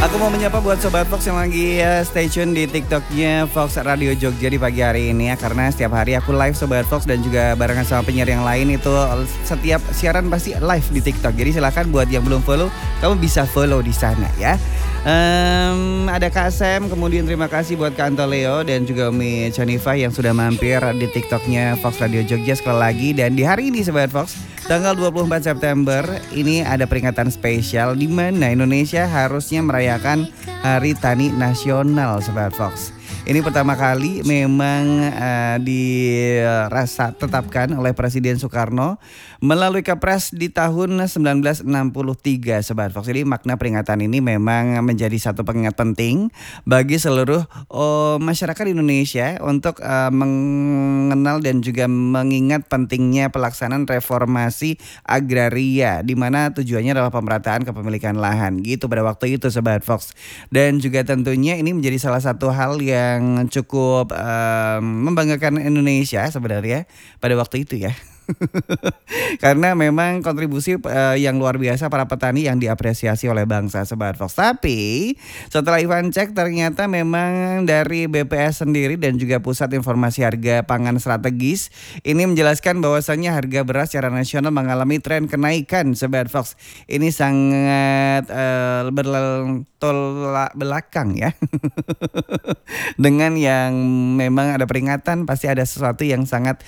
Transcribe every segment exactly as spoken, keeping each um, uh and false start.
Aku mau menyapa buat Sobat Fox yang lagi uh, stay tune di TikToknya Fox Radio Jogja di pagi hari ini ya. Karena setiap hari aku live Sobat Fox dan juga barengan sama penyiar yang lain itu setiap siaran pasti live di TikTok. Jadi silakan buat yang belum follow, kamu bisa follow di sana ya. Um, ada Kak Sam, kemudian terima kasih buat Kak Antoleo dan juga Umi Chanifa yang sudah mampir di TikToknya Fox Radio Jogja sekali lagi. Dan di hari ini Sobat Fox, tanggal dua puluh empat September ini ada peringatan spesial di mana Indonesia harusnya merayakan Hari Tani Nasional Sobat Fox. Ini pertama kali memang uh, dirasa tetapkan oleh Presiden Soekarno melalui Kepres di tahun sembilan belas enam puluh tiga Sobat Fox. Jadi makna peringatan ini memang menjadi satu pengingat penting bagi seluruh oh, masyarakat Indonesia untuk uh, mengenal dan juga mengingat pentingnya pelaksanaan reformasi agraria di mana tujuannya adalah pemerataan kepemilikan lahan gitu pada waktu itu Sobat Fox. Dan juga tentunya ini menjadi salah satu hal yang cukup um, membanggakan Indonesia sebenarnya pada waktu itu ya. Karena memang kontribusi uh, yang luar biasa para petani yang diapresiasi oleh bangsa Sobat Fox. Tapi setelah Ivan cek ternyata memang dari B P S sendiri dan juga Pusat Informasi Harga Pangan Strategis ini menjelaskan bahwasannya harga beras secara nasional mengalami tren kenaikan Sobat Fox. Ini sangat uh, bertolak belakang ya. Dengan yang memang ada peringatan pasti ada sesuatu yang sangat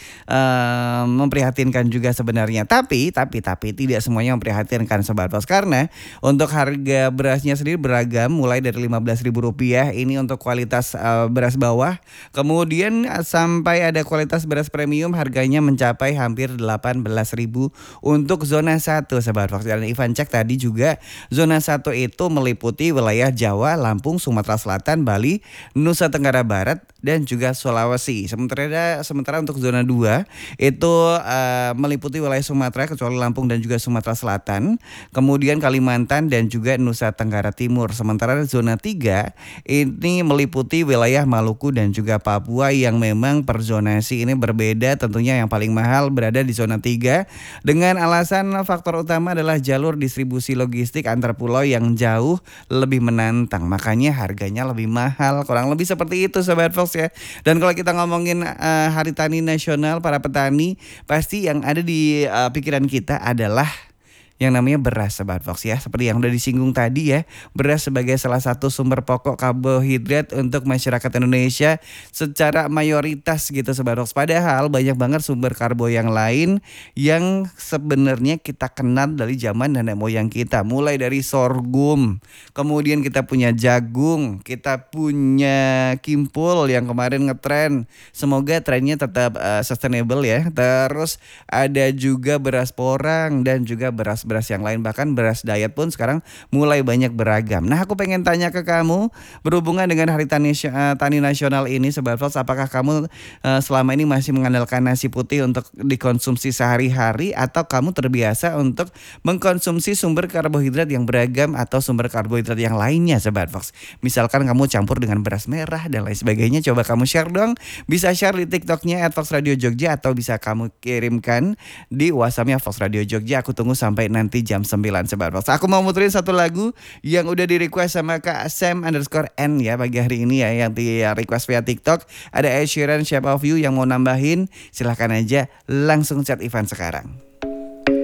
uh, memprihatinkan juga sebenarnya. Tapi tapi tapi tidak semuanya memprihatinkan Sobat Fox karena untuk harga berasnya sendiri beragam mulai dari lima belas ribu rupiah ini untuk kualitas uh, beras bawah. Kemudian sampai ada kualitas beras premium harganya mencapai hampir delapan belas ribu untuk zona satu Sobat Fox. Dan Ivan cek tadi juga zona satu itu meliputi wilayah Jawa, Lampung, Sumatera Selatan, Bali, Nusa Tenggara Barat dan juga Sulawesi. Sementara sementara untuk zona dua itu uh, meliputi wilayah Sumatera kecuali Lampung dan juga Sumatera Selatan, kemudian Kalimantan dan juga Nusa Tenggara Timur. Sementara zona tiga ini meliputi wilayah Maluku dan juga Papua yang memang per zonasi ini berbeda. Tentunya yang paling mahal berada di zona tiga dengan alasan faktor utama adalah jalur distribusi logistik antar pulau yang jauh lebih menantang. Makanya harganya lebih mahal. Kurang lebih seperti itu Sobat Fox ya. Dan kalau kita ngomongin uh, Hari Tani Nasional para petani, pasti yang ada di uh, pikiran kita adalah yang namanya beras Sobat Fox ya. Seperti yang udah disinggung tadi ya, beras sebagai salah satu sumber pokok karbohidrat untuk masyarakat Indonesia secara mayoritas gitu Sobat Fox. Padahal banyak banget sumber karbo yang lain yang sebenarnya kita kenal dari zaman nenek moyang kita. Mulai dari sorghum, kemudian kita punya jagung, kita punya kimpul yang kemarin ngetren. Semoga trennya tetap uh, sustainable ya. Terus ada juga beras porang dan juga beras beras yang lain, bahkan beras diet pun sekarang mulai banyak beragam. Nah aku pengen tanya ke kamu berhubungan dengan Hari Tani, uh, Tani Nasional ini Sobat Fox, apakah kamu uh, selama ini masih mengandalkan nasi putih untuk dikonsumsi sehari-hari atau kamu terbiasa untuk mengkonsumsi sumber karbohidrat yang beragam atau sumber karbohidrat yang lainnya Sobat Fox? Misalkan kamu campur dengan beras merah dan lain sebagainya, coba kamu share dong. Bisa share di TikToknya at Fox Radio Jogja atau bisa kamu kirimkan di WhatsAppnya Fox Radio Jogja. Aku tunggu sampai nanti nanti jam sembilan Sobat Fox. Aku mau muterin satu lagu yang udah di request sama Kak Sam underscore N ya pagi hari ini ya, yang di request via TikTok. Ada Ed Sheeran Shape of You yang mau nambahin, silahkan aja langsung chat Ivan sekarang.